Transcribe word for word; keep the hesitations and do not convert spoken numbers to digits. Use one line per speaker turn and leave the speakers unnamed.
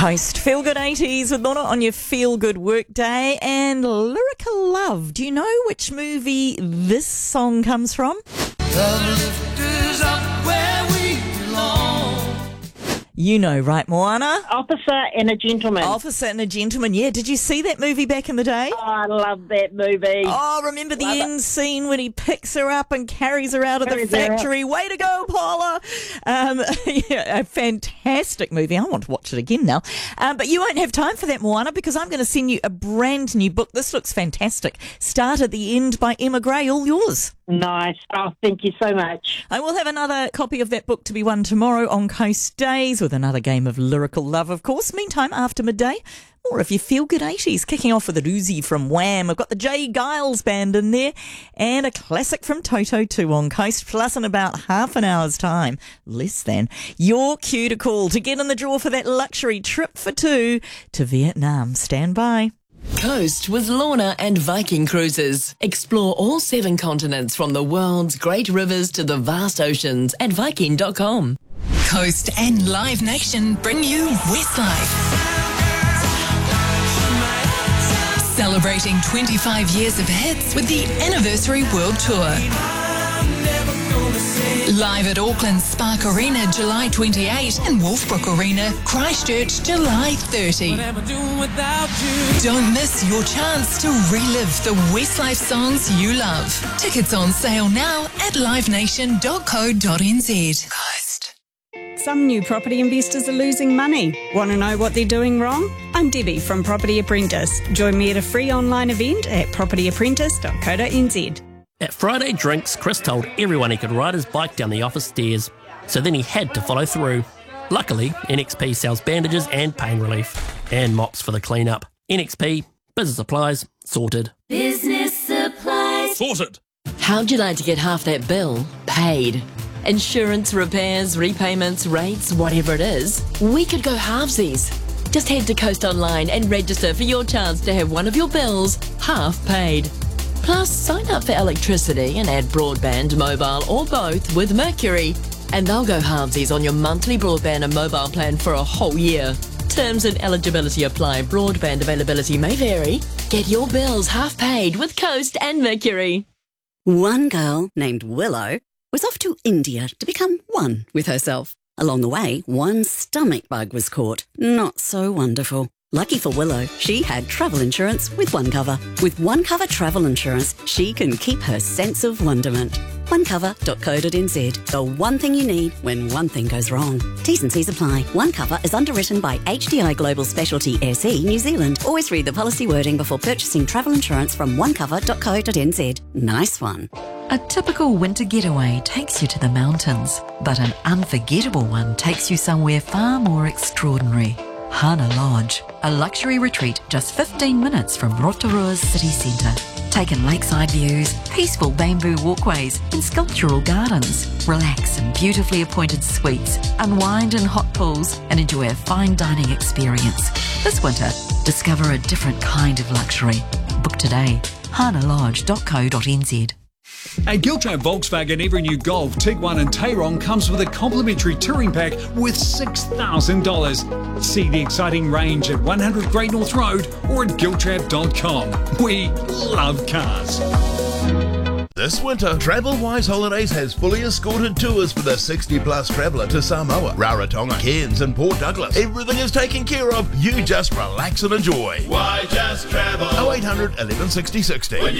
Coast Feel Good eighties with Lorna on your Feel Good work day. And Lyrical Love. Do you know which movie this song comes from?
The lift is up where we belong.
You know, right, Moana?
Officer and a Gentleman.
Officer and a Gentleman, yeah. Did you see that movie back in the day?
Oh, I love that movie.
Oh, remember the
Love
end
it.
scene when he picks her up and carries her out of the
Carries her out.
factory? Way to go, Paula! Um, yeah, a fantastic movie. I want to watch it again now. Um, but you won't have time for that, Moana, because I'm going to send you a brand new book. This looks fantastic. Start at the End by Emma Gray, all yours.
Nice. Oh, thank you so much.
I will have another copy of that book to be won tomorrow on Coast Days with another game of Lyrical Love, of course. Meantime, after midday, or if you feel good eighties, kicking off with a doozy from Wham. I've got the Jay Giles Band in there and a classic from Toto too on Coast, plus in about half an hour's time, less than, your cue to call to get in the draw for that luxury trip for two to Vietnam. Stand by.
Coast with Lorna and Viking Cruises. Explore all seven continents from the world's great rivers to the vast oceans at viking dot com.
Coast and Live Nation bring you Westlife. Celebrating twenty-five years of hits with the Anniversary World Tour. Live at Auckland Spark Arena July twenty-eighth and Wolfbrook Arena, Christchurch July thirtieth. Don't miss your chance to relive the Westlife songs you love. Tickets on sale now at live nation dot co dot n z. Coast.
Some new property investors are losing money. Want to know what they're doing wrong? I'm Debbie from Property Apprentice. Join me at a free online event at property apprentice dot co dot n z.
At Friday Drinks, Chris told everyone he could ride his bike down the office stairs, so then he had to follow through. Luckily, N X P sells bandages and pain relief, and mops for the clean-up. N X P, business supplies, sorted.
Business supplies.
Sorted!
How'd you like to get half that bill paid? Insurance, repairs, repayments, rates, whatever it is. We could go halvesies. Just head to Coast Online and register for your chance to have one of your bills half paid. Plus, sign up for electricity and add broadband, mobile or both with Mercury. And they'll go halvesies on your monthly broadband and mobile plan for a whole year. Terms and eligibility apply. Broadband availability may vary. Get your bills half paid with Coast and Mercury.
One girl named Willow was off to India to become one with herself. Along the way, one stomach bug was caught. Not so wonderful. Lucky for Willow, she had travel insurance with OneCover. With OneCover travel insurance, she can keep her sense of wonderment. one cover dot co dot n z. The one thing you need when one thing goes wrong. T's and C's apply. OneCover is underwritten by H D I Global Specialty S E New Zealand. Always read the policy wording before purchasing travel insurance from one cover dot co dot n z. Nice one.
A typical winter getaway takes you to the mountains, but an unforgettable one takes you somewhere far more extraordinary. Hana Lodge, a luxury retreat just fifteen minutes from Rotorua's city centre. Take in lakeside views, peaceful bamboo walkways and sculptural gardens. Relax in beautifully appointed suites, unwind in hot pools and enjoy a fine dining experience. This winter, discover a different kind of luxury. Book today. hana lodge dot co dot n z.
At Giltrap Volkswagen, every new Golf, Tiguan and Tayron comes with a complimentary touring pack worth six thousand dollars. See the exciting range at one hundred Great North Road or at giltrap dot com. We love cars.
This winter, TravelWise Holidays has fully escorted tours for the sixty plus traveller to Samoa, Rarotonga, Cairns and Port Douglas. Everything is taken care of. You just relax and enjoy.
Why just travel?
oh eight hundred, eleven sixty, sixty.